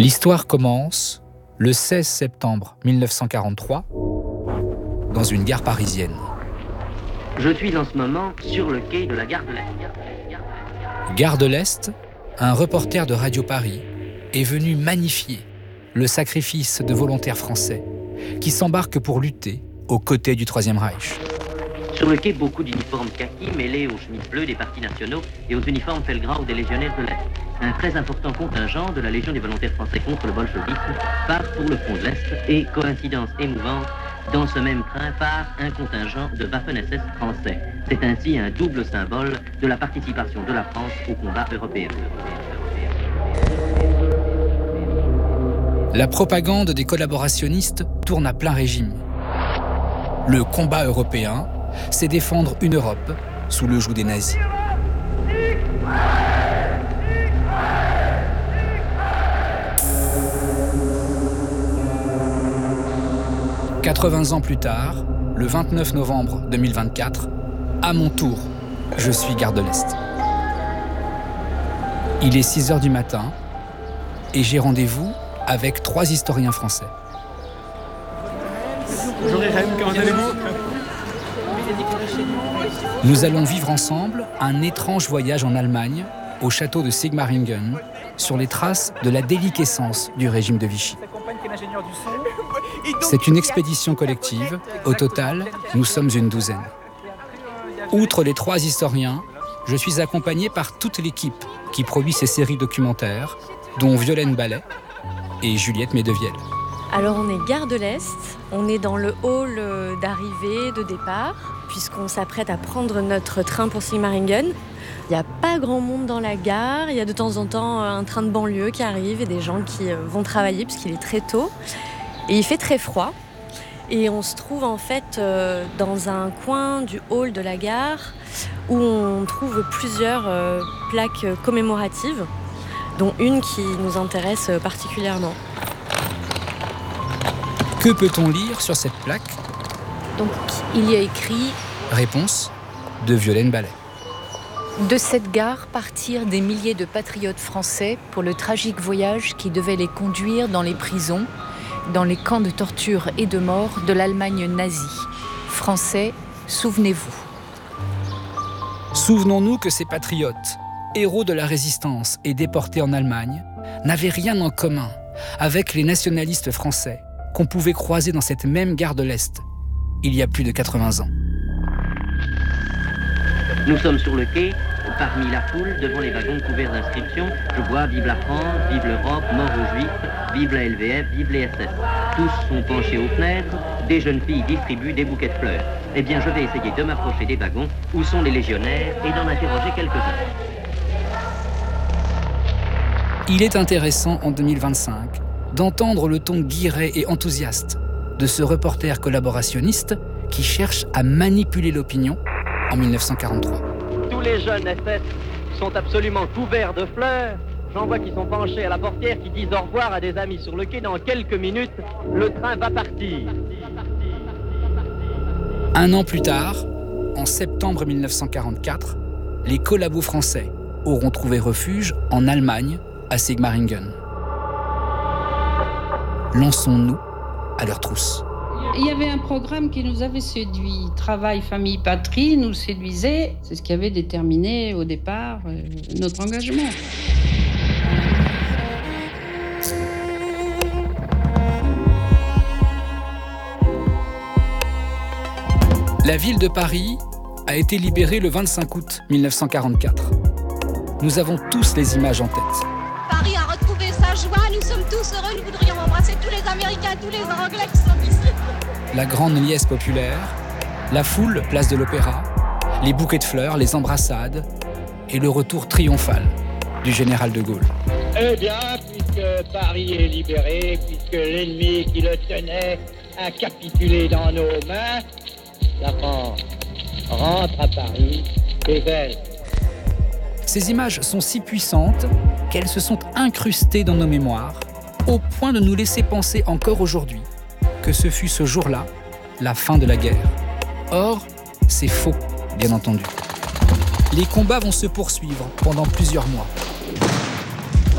L'histoire commence le 16 septembre 1943 dans une gare parisienne. Je suis en ce moment sur le quai de la gare de l'Est. Gare de l'Est, un reporter de Radio Paris est venu magnifier le sacrifice de volontaires français qui s'embarquent pour lutter aux côtés du Troisième Reich. Sur le quai, beaucoup d'uniformes kaki mêlés aux chemises bleues des partis nationaux et aux uniformes Felgrau des légionnaires de l'Est. Un très important contingent de la Légion des volontaires français contre le bolchevisme part pour le front de l'Est et, coïncidence émouvante, dans ce même train part un contingent de Waffen-SS français. C'est ainsi un double symbole de la participation de la France au combat européen. La propagande des collaborationnistes tourne à plein régime. Le combat européen, c'est défendre une Europe sous le joug des nazis. « 80 ans plus tard, le 29 novembre 2024, à mon tour, je suis gare de l'Est. Il est 6h du matin et j'ai rendez-vous avec 3 historiens français. Bonjour Irène, comment allez-vous ? Nous allons vivre ensemble un étrange voyage en Allemagne, au château de Sigmaringen, sur les traces de la déliquescence du régime de Vichy. C'est une expédition collective. Au total, nous sommes une douzaine. Outre les 3 historiens, je suis accompagné par toute l'équipe qui produit ces séries documentaires, dont Violaine Ballet et Juliette Medevielle. Alors on est gare de l'Est, on est dans le hall d'arrivée, de départ, puisqu'on s'apprête à prendre notre train pour Sigmaringen. Il n'y a pas grand monde dans la gare, il y a de temps en temps un train de banlieue qui arrive et des gens qui vont travailler puisqu'il est très tôt. Et il fait très froid. Et on se trouve en fait dans un coin du hall de la gare où on trouve plusieurs plaques commémoratives, dont une qui nous intéresse particulièrement. Que peut-on lire sur cette plaque ? Donc, il y a écrit... Réponse de Violaine Ballet. De cette gare partirent des milliers de patriotes français pour le tragique voyage qui devait les conduire dans les prisons, dans les camps de torture et de mort de l'Allemagne nazie. Français, souvenez-vous. Souvenons-nous que ces patriotes, héros de la résistance et déportés en Allemagne, n'avaient rien en commun avec les nationalistes français qu'on pouvait croiser dans cette même gare de l'Est, il y a plus de 80 ans. Nous sommes sur le quai, parmi la foule, devant les wagons couverts d'inscriptions. Je vois « Vive la France »,« Vive l'Europe »,« Mort aux Juifs »,« Vive la LVF »,« Vive les SS ». Tous sont penchés aux fenêtres, des jeunes filles distribuent des bouquets de fleurs. Eh bien, je vais essayer de m'approcher des wagons où sont les légionnaires et d'en interroger quelques-uns. Il est intéressant, en 2025, d'entendre le ton guiré et enthousiaste de ce reporter collaborationniste qui cherche à manipuler l'opinion en 1943. Tous les jeunes SS sont absolument couverts de fleurs. J'en vois qui sont penchés à la portière, qui disent au revoir à des amis sur le quai. Dans quelques minutes, le train va partir. Un an plus tard, en septembre 1944, les collabos français auront trouvé refuge en Allemagne, à Sigmaringen. Lançons-nous à leur trousse. Il y avait un programme qui nous avait séduit. Travail, famille, patrie nous séduisait. C'est ce qui avait déterminé au départ notre engagement. La ville de Paris a été libérée le 25 août 1944. Nous avons tous les images en tête. Paris a retrouvé sa joie, nous sommes tous heureux, nous voudrions embrasser tous les Américains, tous les Anglais qui sont ici. La grande liesse populaire, la foule, place de l'Opéra, les bouquets de fleurs, les embrassades et le retour triomphal du général de Gaulle. Eh bien, puisque Paris est libéré, puisque l'ennemi qui le tenait a capitulé dans nos mains, la France rentre à Paris et elle. Ces images sont si puissantes qu'elles se sont incrustées dans nos mémoires, au point de nous laisser penser encore aujourd'hui que ce fut ce jour-là la fin de la guerre. Or, c'est faux, bien entendu. Les combats vont se poursuivre pendant plusieurs mois. Allons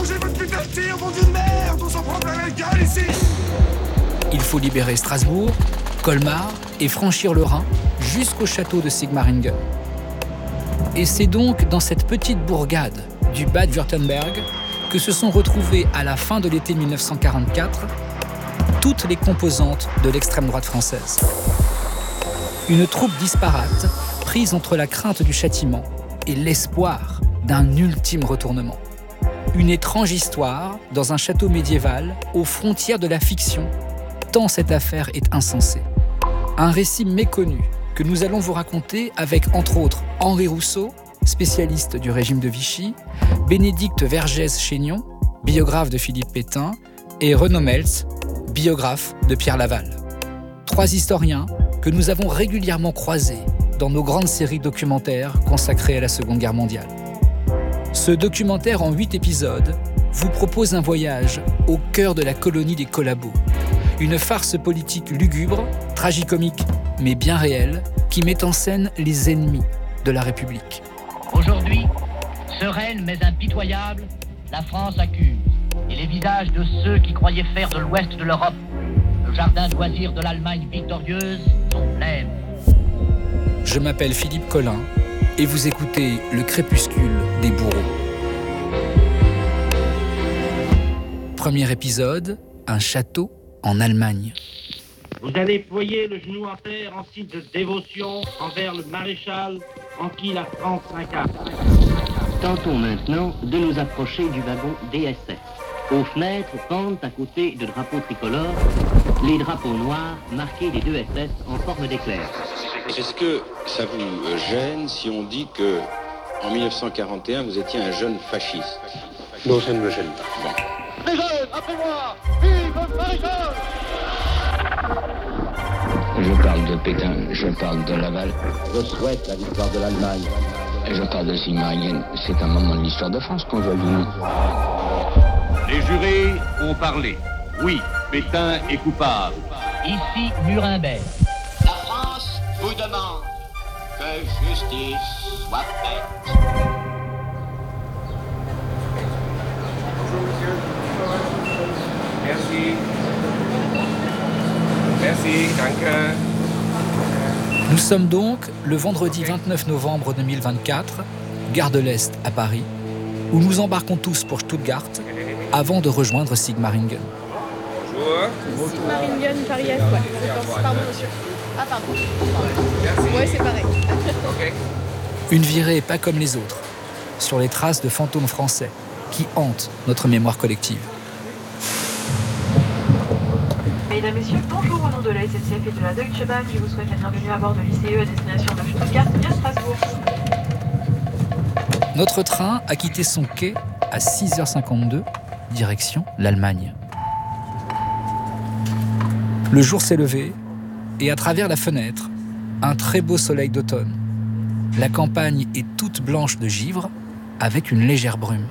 rangez votre putain de tir, bon Dieu de merde! On s'en prend plein la gueule ici! Il faut libérer Strasbourg, Colmar et franchir le Rhin jusqu'au château de Sigmaringen. Et c'est donc dans cette petite bourgade du Bade-Württemberg que se sont retrouvées à la fin de l'été 1944 toutes les composantes de l'extrême droite française. Une troupe disparate, prise entre la crainte du châtiment et l'espoir d'un ultime retournement. Une étrange histoire dans un château médiéval aux frontières de la fiction, tant cette affaire est insensée. Un récit méconnu que nous allons vous raconter avec, entre autres, Henri Rousseau, spécialiste du régime de Vichy, Bénédicte Vergès-Chaignon, biographe de Philippe Pétain, et Renaud Meltz, biographe de Pierre Laval. 3 historiens que nous avons régulièrement croisés dans nos grandes séries documentaires consacrées à la Seconde Guerre mondiale. Ce documentaire en 8 épisodes vous propose un voyage au cœur de la colonie des collabos. Une farce politique lugubre, tragicomique, mais bien réelle, qui met en scène les ennemis de la République. Aujourd'hui, sereine mais impitoyable, la France accuse. Et les visages de ceux qui croyaient faire de l'ouest de l'Europe le jardin de loisirs de l'Allemagne victorieuse sont blêmes. Je m'appelle Philippe Collin et vous écoutez Le Crépuscule des bourreaux. Premier épisode, un château en Allemagne. Vous allez ployer le genou en terre en signe de dévotion envers le maréchal en qui la France s'incarne. Tentons maintenant de nous approcher du wagon DSS. Aux fenêtres pendent à côté de drapeaux tricolores les drapeaux noirs marqués des 2 SS en forme d'éclair. Est-ce que ça vous gêne si on dit que en 1941 vous étiez un jeune fasciste? Non, ça ne me gêne pas. Bon. Les jeunes, après moi, vive le maréchal! Je parle de Pétain, je parle de Laval. Je souhaite la victoire de l'Allemagne. Je parle de Sigmaringen. C'est un moment de l'histoire de France qu'on doit vivre. Les jurés ont parlé. Oui, Pétain est coupable. Ici, Nuremberg. La France vous demande que justice soit faite. Bonjour monsieur. Merci. Merci, danke. Nous sommes donc le vendredi 29 novembre 2024, gare de l'Est à Paris, où nous embarquons tous pour Stuttgart avant de rejoindre Sigmaringen. Bonjour. Sigmaringen, Paris-Est, ouais. Pardon, monsieur. Ah, pardon. Merci. Ouais, c'est pareil. Ok. Une virée pas comme les autres, sur les traces de fantômes français qui hantent notre mémoire collective. Mesdames, Messieurs, bonjour au nom de la SNCF et de la Deutsche Bahn. Je vous souhaite la bienvenue à bord de l'ICE à destination de Stuttgart via Strasbourg. Notre train a quitté son quai à 6h52, direction l'Allemagne. Le jour s'est levé et à travers la fenêtre, un très beau soleil d'automne. La campagne est toute blanche de givre avec une légère brume.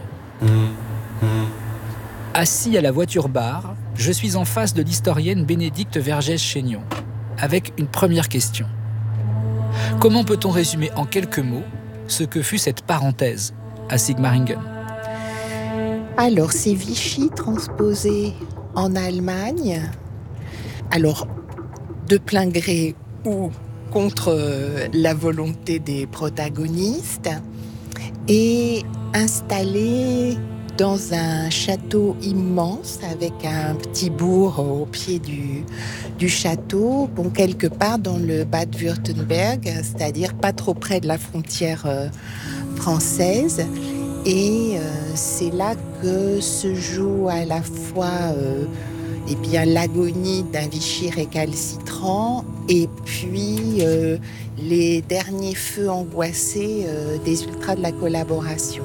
Assis à la voiture-bar, je suis en face de l'historienne Bénédicte Vergès-Chaignon, avec une première question. Comment peut-on résumer en quelques mots ce que fut cette parenthèse à Sigmaringen? Alors, c'est Vichy transposé en Allemagne. Alors, de plein gré ou contre la volonté des protagonistes, et installé dans un château immense avec un petit bourg au pied du château, bon, quelque part dans le Bade-Württemberg, c'est-à-dire pas trop près de la frontière française. Et c'est là que se joue à la fois l'agonie d'un Vichy récalcitrant et puis les derniers feux angoissés des ultras de la collaboration.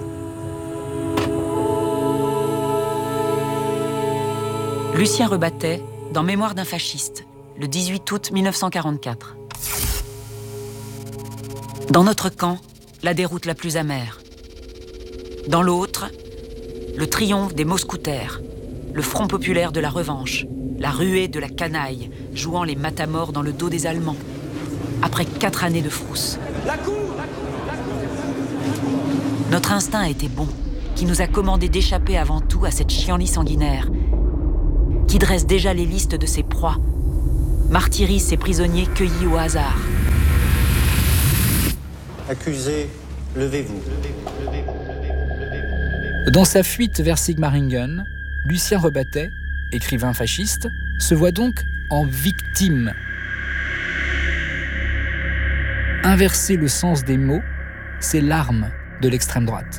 Lucien Rebattet, dans Mémoire d'un fasciste, le 18 août 1944. Dans notre camp, la déroute la plus amère. Dans l'autre, le triomphe des mousquetaires, le front populaire de la revanche, la ruée de la canaille, jouant les matamores dans le dos des Allemands. Après 4 années de frousse. Notre instinct a été bon. qui nous a commandé d'échapper avant tout à cette chienlit sanguinaire, qui dresse déjà les listes de ses proies, martyrise ses prisonniers cueillis au hasard. Accusés, levez-vous. Dans sa fuite vers Sigmaringen, Lucien Rebattet, écrivain fasciste, se voit donc en victime. Inverser le sens des mots, c'est l'arme de l'extrême droite.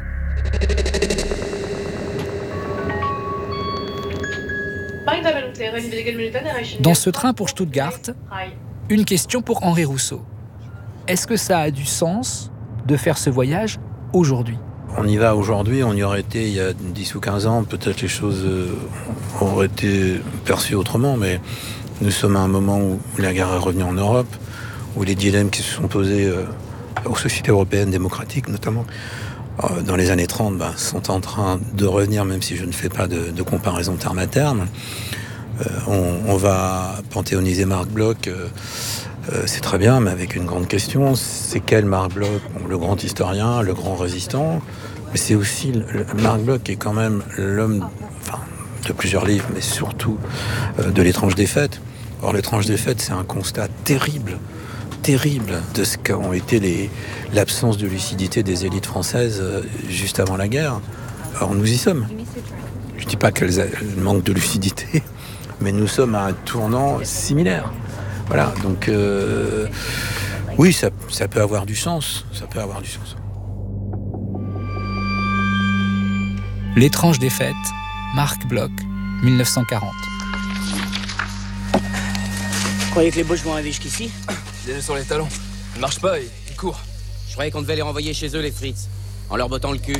Dans ce train pour Stuttgart, une question pour Henri Rousseau. Est-ce que ça a du sens de faire ce voyage aujourd'hui ? On y va aujourd'hui, on y aurait été il y a 10 ou 15 ans, peut-être les choses auraient été perçues autrement, mais nous sommes à un moment où la guerre est revenue en Europe, où les dilemmes qui se sont posés aux sociétés européennes démocratiques notamment, dans les années 30, sont en train de revenir, même si je ne fais pas de comparaison terme à terme. On va panthéoniser Marc Bloch, c'est très bien, mais avec une grande question, c'est quel Marc Bloch ? Le grand historien, le grand résistant, mais c'est aussi Marc Bloch qui est quand même l'homme de plusieurs livres, mais surtout de L'étrange défaite. Or, L'étrange défaite, c'est un constat terrible de ce qu'ont été l'absence de lucidité des élites françaises juste avant la guerre. Or, nous y sommes. Je ne dis pas qu'elles manquent de lucidité, mais nous sommes à un tournant similaire. Voilà, donc oui, ça peut avoir du sens. Ça peut avoir du sens. L'étrange défaite, Marc Bloch, 1940. Vous croyez que les Boches vont arriver jusqu'ici ? Déjà sur les talons. Ils marchent pas, ils courent. Je croyais qu'on devait les renvoyer chez eux, les Fritz, en leur bottant le cul.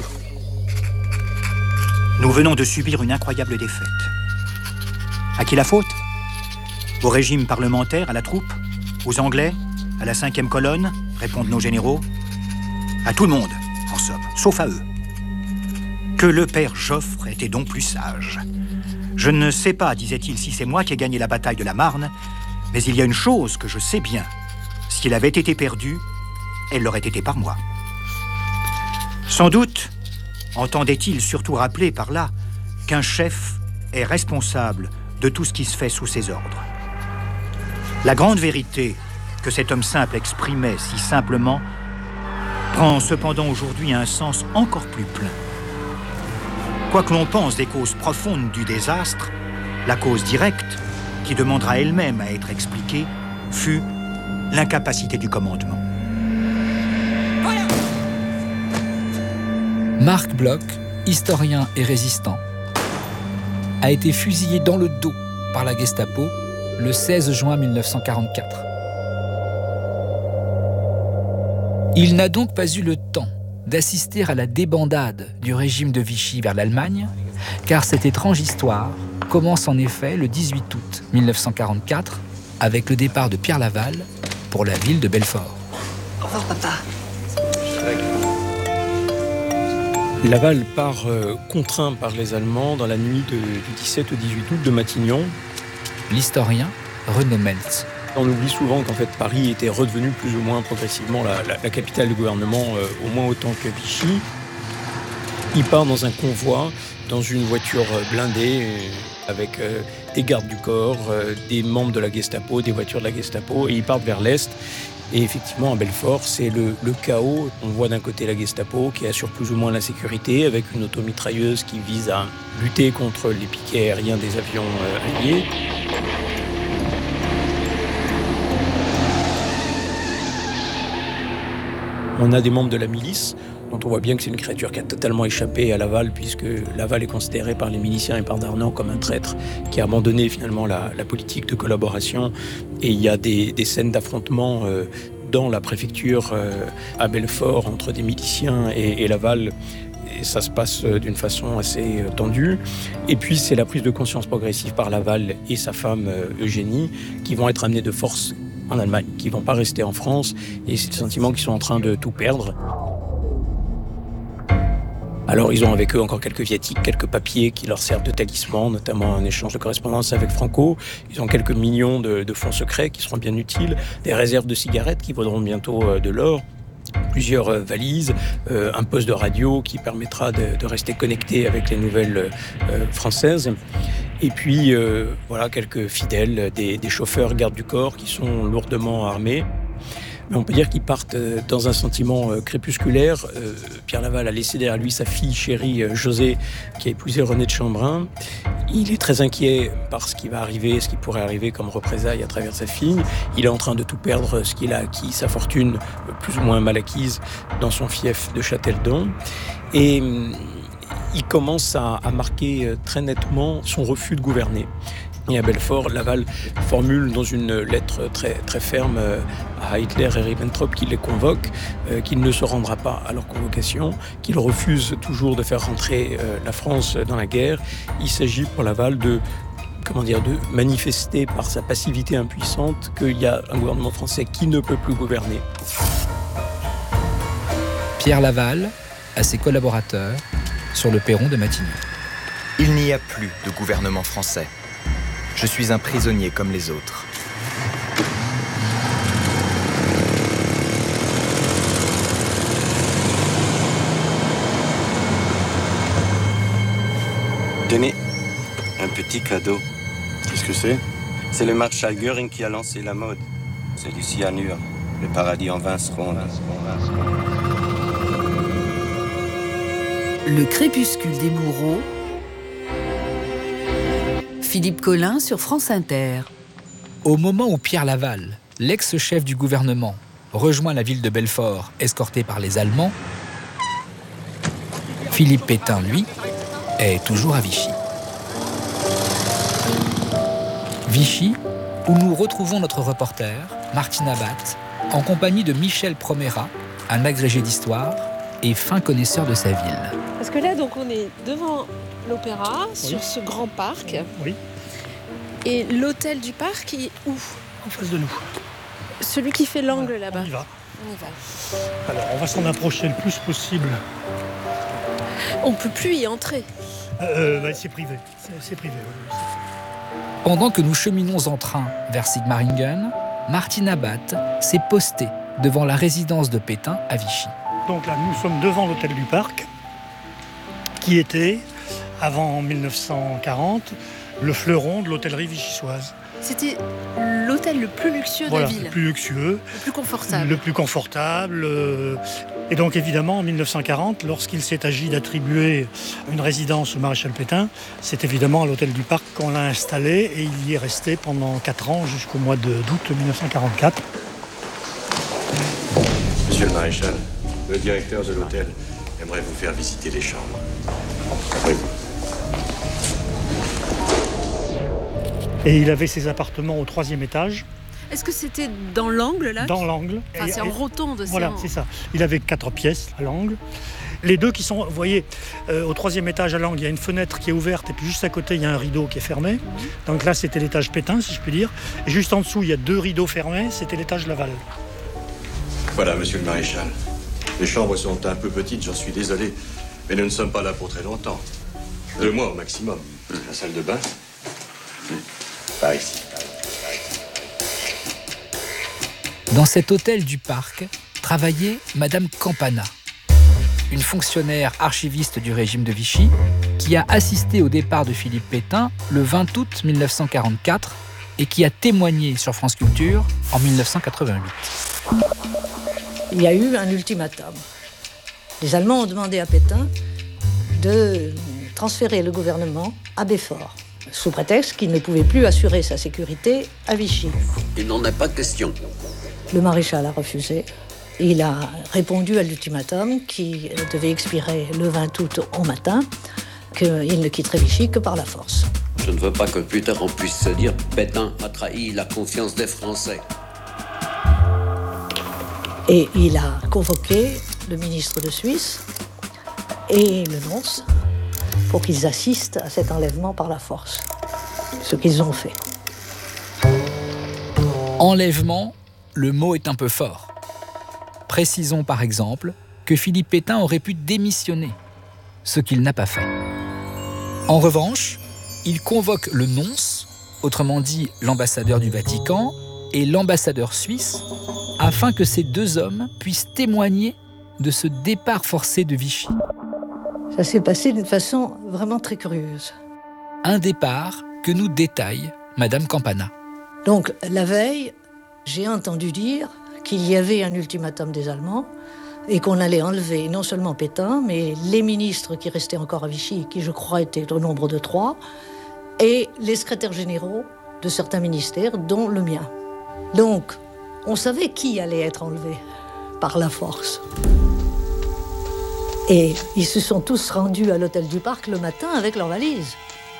Nous venons de subir une incroyable défaite. À qui la faute ? Au régime parlementaire, à la troupe, aux Anglais, à la 5e colonne, répondent nos généraux. À tout le monde, en somme, sauf à eux. Que le père Joffre était donc plus sage. Je ne sais pas, disait-il, si c'est moi qui ai gagné la bataille de la Marne, mais il y a une chose que je sais bien. S'il avait été perdu, elle l'aurait été par moi. Sans doute, entendait-il surtout rappeler par là qu'un chef est responsable de tout ce qui se fait sous ses ordres. La grande vérité que cet homme simple exprimait si simplement prend cependant aujourd'hui un sens encore plus plein. Quoi que l'on pense des causes profondes du désastre, la cause directe, qui demandera elle-même à être expliquée, fut l'incapacité du commandement. Marc Bloch, historien et résistant, a été fusillé dans le dos par la Gestapo le 16 juin 1944. Il n'a donc pas eu le temps d'assister à la débandade du régime de Vichy vers l'Allemagne, car cette étrange histoire commence en effet le 18 août 1944 avec le départ de Pierre Laval pour la ville de Belfort. Au revoir, papa. Laval part contraint par les Allemands dans la nuit du 17 au 18 août de Matignon. L'historien René Meltz. On oublie souvent qu'en fait Paris était redevenu plus ou moins progressivement la capitale du gouvernement, au moins autant que Vichy. Il part dans un convoi, dans une voiture blindée, avec des gardes du corps, des membres de la Gestapo, des voitures de la Gestapo, et ils partent vers l'Est. Et effectivement, à Belfort, c'est le chaos. On voit d'un côté la Gestapo qui assure plus ou moins la sécurité, avec une automitrailleuse qui vise à lutter contre les piquets aériens des avions alliés. On a des membres de la milice, dont on voit bien que c'est une créature qui a totalement échappé à Laval, puisque Laval est considéré par les miliciens et par Darnan comme un traître qui a abandonné finalement la politique de collaboration. Et il y a des scènes d'affrontement dans la préfecture à Belfort entre des miliciens et Laval. Et ça se passe d'une façon assez tendue. Et puis c'est la prise de conscience progressive par Laval et sa femme Eugénie qui vont être amenés de force en Allemagne, qui ne vont pas rester en France, et c'est le sentiment qu'ils sont en train de tout perdre. Alors ils ont avec eux encore quelques viatiques, quelques papiers qui leur servent de talisman, notamment un échange de correspondance avec Franco. Ils ont quelques millions de fonds secrets qui seront bien utiles, des réserves de cigarettes qui vaudront bientôt de l'or. plusieurs valises, un poste de radio qui permettra de rester connecté avec les nouvelles françaises. Et puis, voilà, quelques fidèles, des chauffeurs gardes du corps qui sont lourdement armés. Mais on peut dire qu'ils partent dans un sentiment crépusculaire. Pierre Laval a laissé derrière lui sa fille chérie Josée, qui a épousé René de Chambrun. Il est très inquiet par ce qui va arriver, ce qui pourrait arriver comme représailles à travers sa fille. Il est en train de tout perdre, ce qu'il a acquis, sa fortune plus ou moins mal acquise dans son fief de Châteldon. Et il commence à marquer très nettement son refus de gouverner. Et à Belfort, Laval formule dans une lettre très, très ferme à Hitler et Ribbentrop qu'il les convoque, qu'il ne se rendra pas à leur convocation, qu'il refuse toujours de faire rentrer la France dans la guerre. Il s'agit pour Laval de manifester par sa passivité impuissante qu'il y a un gouvernement français qui ne peut plus gouverner. Pierre Laval, à ses collaborateurs, sur le perron de Matignon. Il n'y a plus de gouvernement français. Je suis un prisonnier comme les autres. Tenez, un petit cadeau. Qu'est-ce que c'est? C'est le Marshal Göring qui a lancé la mode. C'est du cyanure. Le paradis en vin secondes. Le crépuscule des bourreaux. Philippe Collin sur France Inter. Au moment où Pierre Laval, l'ex-chef du gouvernement, rejoint la ville de Belfort, escorté par les Allemands, Philippe Pétain, lui, est toujours à Vichy. Vichy, où nous retrouvons notre reporter, Martine Abat, en compagnie de Michel Promera, un agrégé d'histoire et fin connaisseur de sa ville. Parce que là, donc, on est devant l'opéra, sur ce grand parc. Oui. Et l'hôtel du parc est où? En face de nous. Celui qui fait l'angle là-bas. On y va. On y va. Alors, on va s'en approcher le plus possible. On peut plus y entrer. C'est privé. C'est privé. Oui. Pendant que nous cheminons en train vers Sigmaringen, Martine Abat s'est postée devant la résidence de Pétain à Vichy. Donc là, nous sommes devant l'hôtel du parc, qui était, avant 1940, le fleuron de l'hôtellerie vichysoise. C'était l'hôtel le plus luxueux de la ville. Le plus luxueux. Le plus confortable. Le plus confortable. Et donc évidemment, en 1940, lorsqu'il s'est agi d'attribuer une résidence au maréchal Pétain, c'est évidemment à l'hôtel du Parc qu'on l'a installé et il y est resté pendant 4 ans jusqu'au mois d'août 1944. Monsieur le maréchal, le directeur de l'hôtel aimerait vous faire visiter les chambres. Après-vous. Et il avait ses appartements au 3e étage. Est-ce que c'était dans l'angle là? Dans l'angle. Enfin, c'est en rotonde. Voilà, c'est ça. Il avait 4 pièces à l'angle. Les deux qui sont, vous voyez, au 3e étage à l'angle, il y a une fenêtre qui est ouverte et puis juste à côté, il y a un rideau qui est fermé. Donc là, c'était l'étage Pétain, si je puis dire. Et juste en dessous, il y a 2 rideaux fermés, c'était l'étage Laval. Voilà, monsieur le maréchal. Les chambres sont un peu petites, j'en suis désolé. Mais nous ne sommes pas là pour très longtemps. 2 mois au maximum. La salle de bain? Par ici. Dans cet hôtel du Parc travaillait Madame Campana, une fonctionnaire archiviste du régime de Vichy qui a assisté au départ de Philippe Pétain le 20 août 1944 et qui a témoigné sur France Culture en 1988. Il y a eu un ultimatum. Les Allemands ont demandé à Pétain de transférer le gouvernement à Belfort, sous prétexte qu'il ne pouvait plus assurer sa sécurité à Vichy. Il n'en est pas question. Le maréchal a refusé. Il a répondu à l'ultimatum qui devait expirer le 20 août au matin, qu'il ne quitterait Vichy que par la force. Je ne veux pas que plus tard on puisse se dire Pétain a trahi la confiance des Français. Et il a convoqué le ministre de Suisse et le nonce pour qu'ils assistent à cet enlèvement par la force. Ce qu'ils ont fait. Enlèvement, le mot est un peu fort. Précisons par exemple que Philippe Pétain aurait pu démissionner, ce qu'il n'a pas fait. En revanche, il convoque le nonce, autrement dit l'ambassadeur du Vatican, et l'ambassadeur suisse, afin que ces deux hommes puissent témoigner de ce départ forcé de Vichy. Ça s'est passé d'une façon vraiment très curieuse. Un départ que nous détaille Madame Campana. Donc, la veille, j'ai entendu dire qu'il y avait un ultimatum des Allemands et qu'on allait enlever non seulement Pétain, mais les ministres qui restaient encore à Vichy, qui je crois étaient au nombre de 3, et les secrétaires généraux de certains ministères, dont le mien. Donc, on savait qui allait être enlevé par la force. Et ils se sont tous rendus à l'hôtel du Parc le matin avec leurs valises.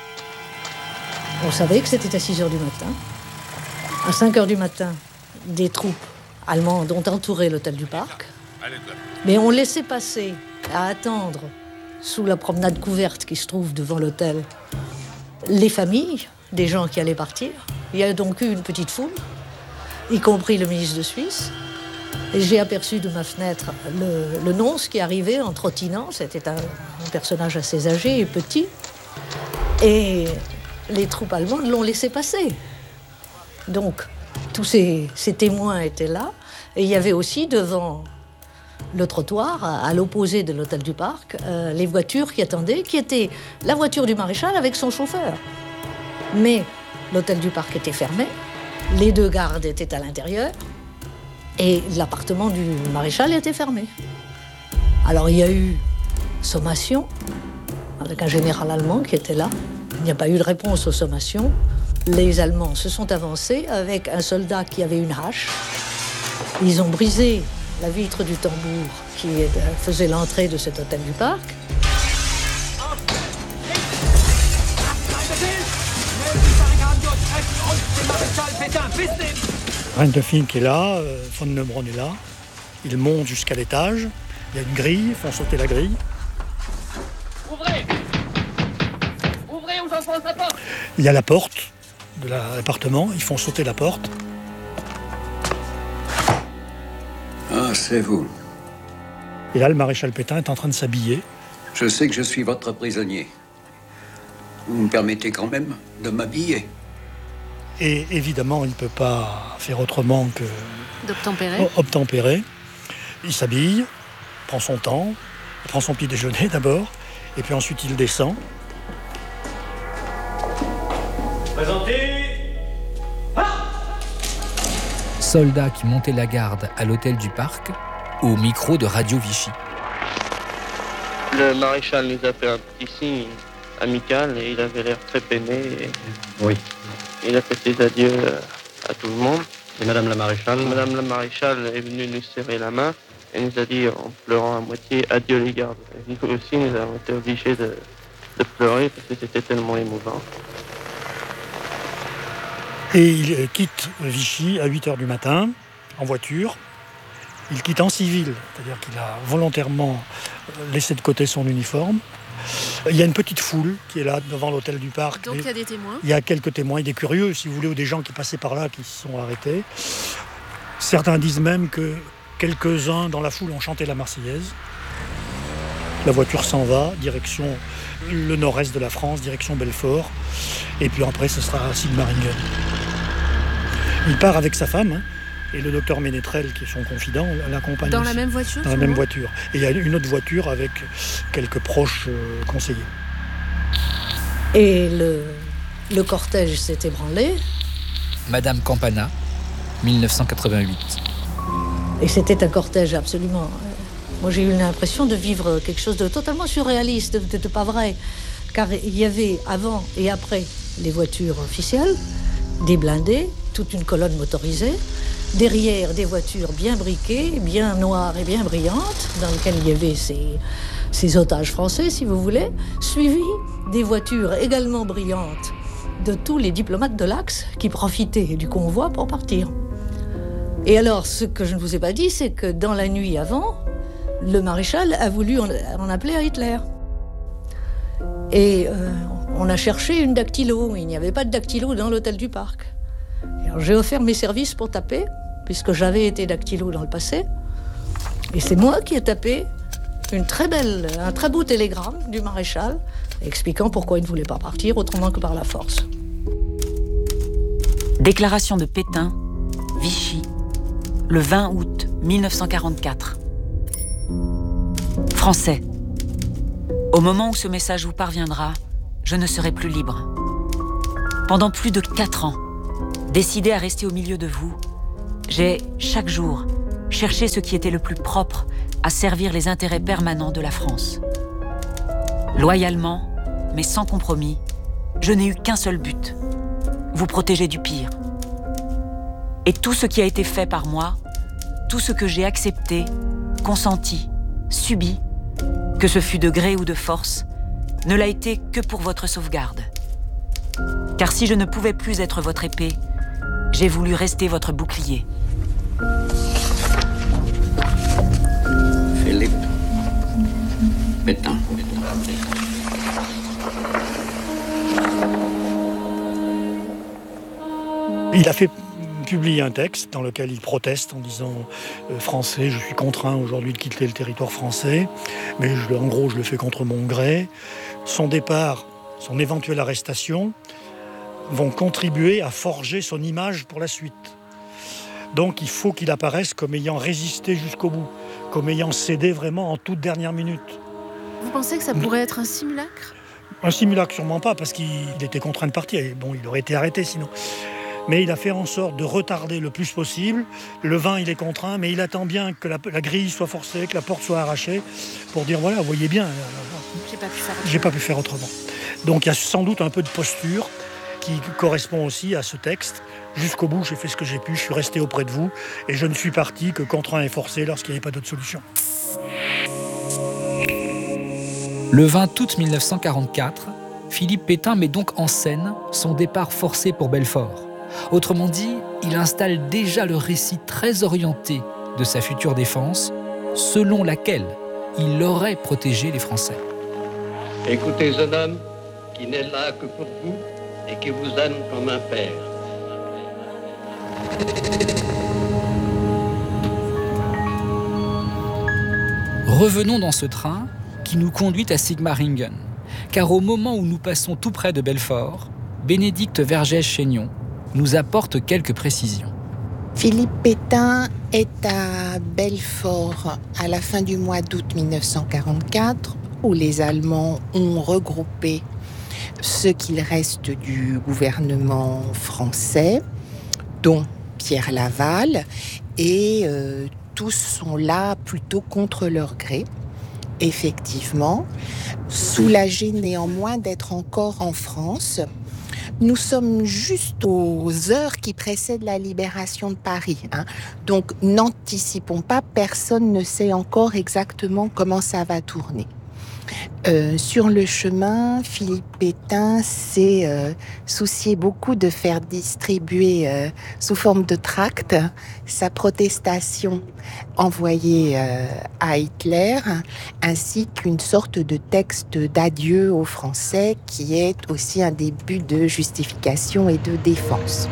On savait que c'était à 6h du matin. À 5h du matin, des troupes allemandes ont entouré l'hôtel du Parc. Mais on laissait passer, à attendre, sous la promenade couverte qui se trouve devant l'hôtel, les familles des gens qui allaient partir. Il y a donc eu une petite foule, y compris le ministre de Suisse. Et j'ai aperçu de ma fenêtre le nonce qui arrivait en trottinant. C'était un personnage assez âgé et petit. Et les troupes allemandes l'ont laissé passer. Donc, tous ces témoins étaient là. Et il y avait aussi devant le trottoir, à l'opposé de l'hôtel du Parc, les voitures qui attendaient, qui étaient la voiture du maréchal avec son chauffeur. Mais l'hôtel du Parc était fermé, les 2 gardes étaient à l'intérieur, et l'appartement du maréchal était fermé. Alors il y a eu sommation, avec un général allemand qui était là. Il n'y a pas eu de réponse aux sommations. Les Allemands se sont avancés avec un soldat qui avait une hache. Ils ont brisé la vitre du tambour qui faisait l'entrée de cet hôtel du Parc. Rentefing est là, von Neubronn est là. Ils montent jusqu'à l'étage. Il y a une grille, ils font sauter la grille. Ouvrez! Ouvrez ou j'enfonce la porte! Il y a la porte de l'appartement, ils font sauter la porte. Ah, c'est vous. Et là, le maréchal Pétain est en train de s'habiller. Je sais que je suis votre prisonnier. Vous me permettez quand même de m'habiller. Et évidemment, il ne peut pas faire autrement que obtempérer. Il s'habille, prend son temps, il prend son petit déjeuner d'abord, et puis ensuite il descend. Présentez! Soldats qui montaient la garde à l'hôtel du Parc, au micro de Radio Vichy. Le maréchal nous a fait un petit signe amical et il avait l'air très peiné. Oui. Il a fait ses adieux à tout le monde. Et Madame la maréchale? Madame la maréchale est venue nous serrer la main et nous a dit en pleurant à moitié « Adieu les gardes ». Nous aussi, nous avons été obligés de pleurer parce que c'était tellement émouvant. Et il quitte Vichy à 8h du matin, en voiture. Il quitte en civil, c'est-à-dire qu'il a volontairement laissé de côté son uniforme. Il y a une petite foule qui est là devant l'hôtel du Parc. Donc il y a des témoins? Il y a quelques témoins, des curieux, si vous voulez, ou des gens qui passaient par là, qui se sont arrêtés. Certains disent même que quelques-uns dans la foule ont chanté la Marseillaise. La voiture s'en va, direction le nord-est de la France, direction Belfort. Et puis après, ce sera Sigmaringen. Il part avec sa femme, et le docteur Ménétrel, qui est son confident, l'accompagne Dans aussi. la même voiture? Dans la même voiture. Et il y a une autre voiture avec quelques proches conseillers. Et le cortège s'est ébranlé. Madame Campana, 1988. Et c'était un cortège absolument... Moi, j'ai eu l'impression de vivre quelque chose de totalement surréaliste, de pas vrai. Car il y avait avant et après les voitures officielles, des blindés, toute une colonne motorisée, derrière des voitures bien briquées, bien noires et bien brillantes, dans lesquelles il y avait ces otages français, si vous voulez, suivis des voitures également brillantes de tous les diplomates de l'Axe qui profitaient du convoi pour partir. Et alors, ce que je ne vous ai pas dit, c'est que dans la nuit avant, le maréchal a voulu en appeler à Hitler. Et on a cherché une dactylo. Il n'y avait pas de dactylo dans l'hôtel du Parc. Alors, j'ai offert mes services pour taper, puisque j'avais été dactylo dans le passé. Et c'est moi qui ai tapé un très beau télégramme du maréchal, expliquant pourquoi il ne voulait pas partir autrement que par la force. Déclaration de Pétain, Vichy, le 20 août 1944. Français, au moment où ce message vous parviendra, je ne serai plus libre. Pendant plus de 4 ans, décidé à rester au milieu de vous, j'ai, chaque jour, cherché ce qui était le plus propre à servir les intérêts permanents de la France. Loyalement, mais sans compromis, je n'ai eu qu'un seul but, vous protéger du pire. Et tout ce qui a été fait par moi, tout ce que j'ai accepté, consenti, subi, que ce fût de gré ou de force, ne l'a été que pour votre sauvegarde. Car si je ne pouvais plus être votre épée, j'ai voulu rester votre bouclier. Philippe Pétain. Il a fait publier un texte dans lequel il proteste en disant français, je suis contraint aujourd'hui de quitter le territoire français, mais en gros je le fais contre mon gré. Son départ, son éventuelle arrestation vont contribuer à forger son image pour la suite. Donc il faut qu'il apparaisse comme ayant résisté jusqu'au bout, comme ayant cédé vraiment en toute dernière minute. Vous pensez que ça pourrait être un simulacre ? Un simulacre sûrement pas, parce qu'il était contraint de partir. Et bon, il aurait été arrêté sinon. Mais il a fait en sorte de retarder le plus possible. Le 20, il est contraint, mais il attend bien que la grille soit forcée, que la porte soit arrachée, pour dire, voilà, vous voyez bien, j'ai pas pu faire autrement. Donc il y a sans doute un peu de posture qui correspond aussi à ce texte. Jusqu'au bout, j'ai fait ce que j'ai pu, je suis resté auprès de vous, et je ne suis parti que contraint et forcé lorsqu'il n'y avait pas d'autre solution. Le 20 août 1944, Philippe Pétain met donc en scène son départ forcé pour Belfort. Autrement dit, il installe déjà le récit très orienté de sa future défense, selon laquelle il aurait protégé les Français. Écoutez un homme qui n'est là que pour vous et qui vous aime comme un père. Revenons dans ce train qui nous conduit à Sigmaringen, car au moment où nous passons tout près de Belfort, Bénédicte Vergès-Chaignon nous apporte quelques précisions. Philippe Pétain est à Belfort à la fin du mois d'août 1944, où les Allemands ont regroupé ce qu'il reste du gouvernement français, dont Pierre Laval, et tous sont là plutôt contre leur gré. Effectivement, soulagés néanmoins d'être encore en France. Nous sommes juste aux heures qui précèdent la libération de Paris. Donc n'anticipons pas, personne ne sait encore exactement comment ça va tourner. Sur le chemin, Philippe Pétain s'est soucié beaucoup de faire distribuer sous forme de tracts sa protestation envoyée à Hitler, ainsi qu'une sorte de texte d'adieu aux Français qui est aussi un début de justification et de défense.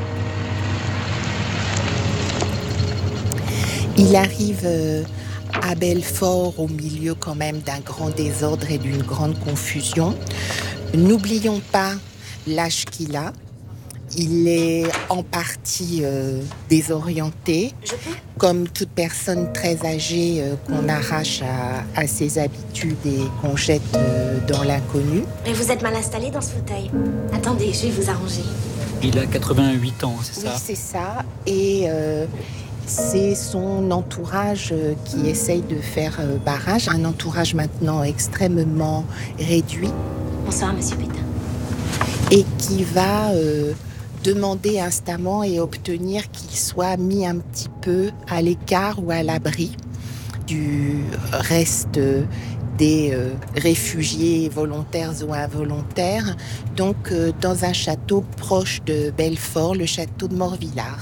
Il arrive à Belfort, au milieu quand même d'un grand désordre et d'une grande confusion. N'oublions pas l'âge qu'il a. Il est en partie désorienté, comme toute personne très âgée qu'on arrache à ses habitudes et qu'on jette dans l'inconnu. Mais vous êtes mal installé dans ce fauteuil. Attendez, je vais vous arranger. Il a 88 ans, c'est ça ? Oui, c'est ça. Et c'est son entourage qui essaye de faire barrage. Un entourage maintenant extrêmement réduit. Bonsoir, monsieur Pétain. Et qui va demander instamment et obtenir qu'il soit mis un petit peu à l'écart ou à l'abri du reste des réfugiés volontaires ou involontaires, donc dans un château proche de Belfort, le château de Morvillard.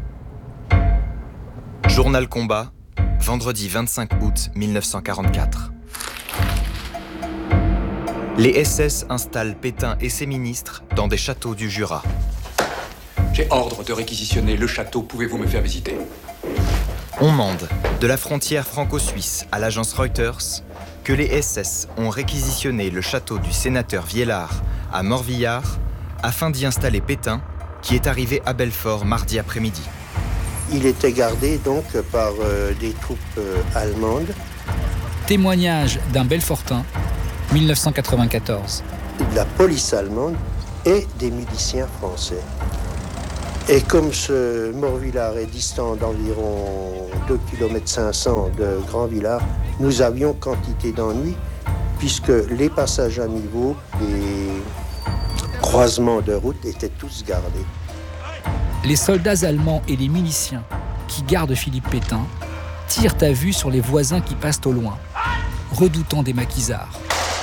Journal Combat, vendredi 25 août 1944. Les SS installent Pétain et ses ministres dans des châteaux du Jura. J'ai ordre de réquisitionner le château. Pouvez-vous me faire visiter ? On mande, de la frontière franco-suisse à l'agence Reuters, que les SS ont réquisitionné le château du sénateur Viellard à Morvillard afin d'y installer Pétain, qui est arrivé à Belfort mardi après-midi. Il était gardé donc par des troupes allemandes. Témoignage d'un Belfortin, 1994. De la police allemande et des miliciens français. Et comme ce Morvillard est distant d'environ 2,5 km de Grand Villard, nous avions quantité d'ennuis puisque les passages à niveau, les croisements de route étaient tous gardés. Les soldats allemands et les miliciens qui gardent Philippe Pétain tirent à vue sur les voisins qui passent au loin, redoutant des maquisards.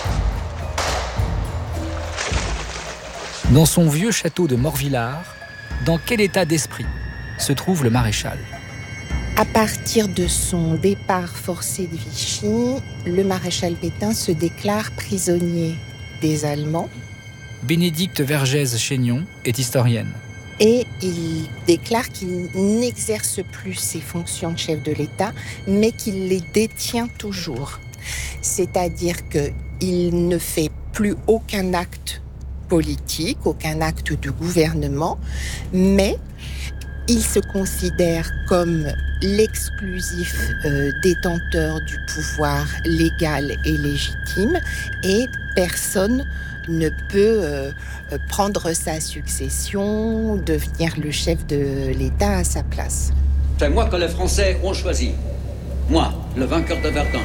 Dans son vieux château de Morvillard, dans quel état d'esprit se trouve le maréchal ? À partir de son départ forcé de Vichy, le maréchal Pétain se déclare prisonnier des Allemands. Bénédicte Vergès-Chaignon est historienne. Et il déclare qu'il n'exerce plus ses fonctions de chef de l'État, mais qu'il les détient toujours. C'est-à-dire qu'il ne fait plus aucun acte politique, aucun acte de gouvernement, mais il se considère comme l'exclusif détenteur du pouvoir légal et légitime et personne ne peut prendre sa succession, devenir le chef de l'État à sa place. C'est moi que les Français ont choisi. Moi, le vainqueur de Verdun.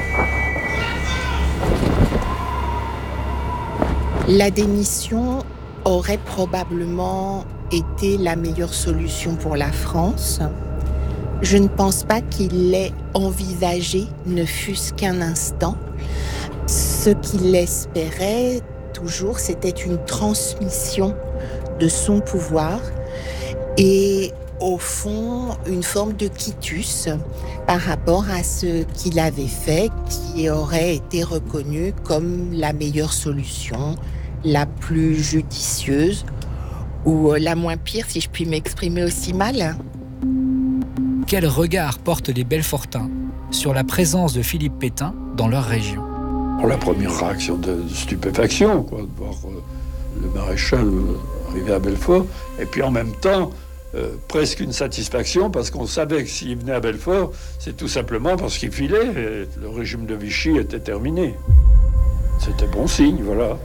La démission aurait probablement été la meilleure solution pour la France. Je ne pense pas qu'il l'ait envisagé, ne fût-ce qu'un instant. Ce qu'il espérait toujours, c'était une transmission de son pouvoir et au fond, une forme de quitus par rapport à ce qu'il avait fait, qui aurait été reconnu comme la meilleure solution, la plus judicieuse ou la moins pire, si je puis m'exprimer aussi mal. Quel regard portent les Belfortins sur la présence de Philippe Pétain dans leur région ? La première réaction de stupéfaction, quoi, de voir le maréchal arriver à Belfort, et puis en même temps, presque une satisfaction, parce qu'on savait que s'il venait à Belfort, c'est tout simplement parce qu'il filait, et le régime de Vichy était terminé. C'était bon signe, voilà.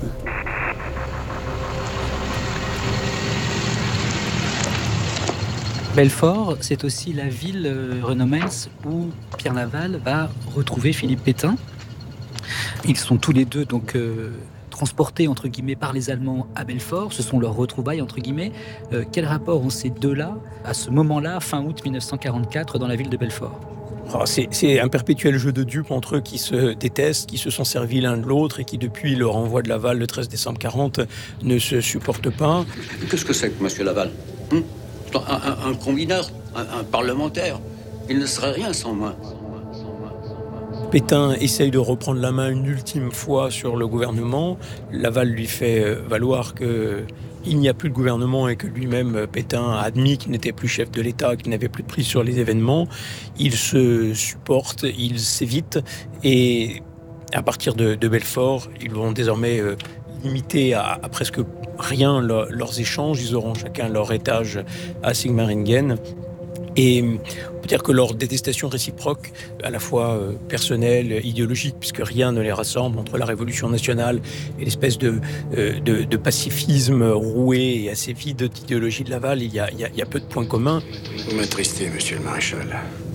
Belfort, c'est aussi la ville, Renaud Mens, où Pierre Laval va retrouver Philippe Pétain. Ils sont tous les deux donc transportés entre guillemets par les Allemands à Belfort. Ce sont leurs retrouvailles entre guillemets. Quel rapport ont ces deux-là à ce moment-là, fin août 1944, dans la ville de Belfort ? Alors c'est un perpétuel jeu de dupes entre eux qui se détestent, qui se sont servis l'un de l'autre et qui, depuis le renvoi de Laval le 13 décembre 40, ne se supportent pas. Qu'est-ce que c'est que M. Laval un combineur, un parlementaire. Il ne serait rien sans moi. Pétain essaye de reprendre la main une ultime fois sur le gouvernement. Laval lui fait valoir qu'il n'y a plus de gouvernement et que lui-même, Pétain, a admis qu'il n'était plus chef de l'État, qu'il n'avait plus de prise sur les événements. Il se supporte, il s'évite et à partir de Belfort, ils vont désormais limiter à presque rien leurs échanges. Ils auront chacun leur étage à Sigmaringen. Et on peut dire que leur détestation réciproque, à la fois personnelle, idéologique, puisque rien ne les rassemble entre la Révolution nationale et l'espèce de pacifisme roué et assez vide d'idéologie de Laval, il y a peu de points communs. Vous m'attristez, monsieur le maréchal.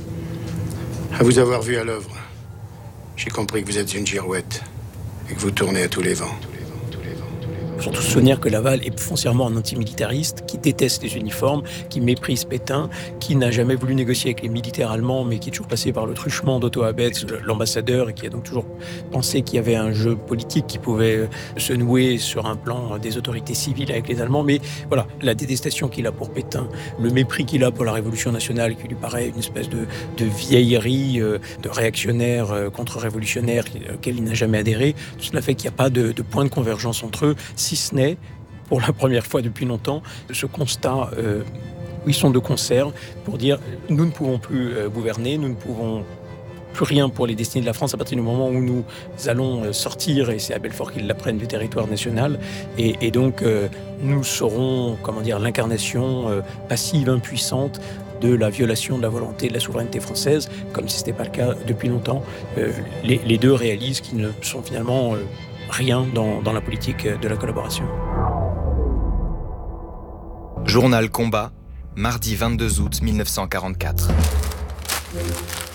À vous avoir vu à l'œuvre, j'ai compris que vous êtes une girouette et que vous tournez à tous les vents. Surtout se souvenir que Laval est foncièrement un antimilitariste, qui déteste les uniformes, qui méprise Pétain, qui n'a jamais voulu négocier avec les militaires allemands, mais qui est toujours passé par le truchement d'Otto Abetz, l'ambassadeur, et qui a donc toujours pensé qu'il y avait un jeu politique qui pouvait se nouer sur un plan des autorités civiles avec les Allemands. Mais voilà, la détestation qu'il a pour Pétain, le mépris qu'il a pour la Révolution nationale, qui lui paraît une espèce de vieillerie, de réactionnaire contre-révolutionnaire auquel il n'a jamais adhéré, tout cela fait qu'il n'y a pas de point de convergence entre eux, si ce n'est, pour la première fois depuis longtemps, ce constat où ils sont de concert pour dire « nous ne pouvons plus gouverner, nous ne pouvons plus rien pour les destinées de la France à partir du moment où nous allons sortir, et c'est à Belfort qu'ils l'apprennent, du territoire national, et donc nous serons, l'incarnation passive, impuissante de la violation de la volonté de la souveraineté française, comme si ce n'était pas le cas depuis longtemps. Les deux réalisent qu'ils ne sont finalement rien dans la politique de la collaboration. Journal Combat, mardi 22 août 1944.